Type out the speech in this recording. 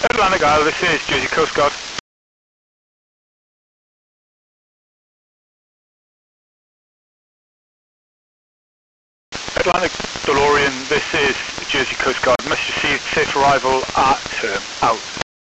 Atlantic Isle, this is Jersey Coast Guard. Atlantic DeLorean, this is Jersey Coast Guard. Must receive safe arrival at out.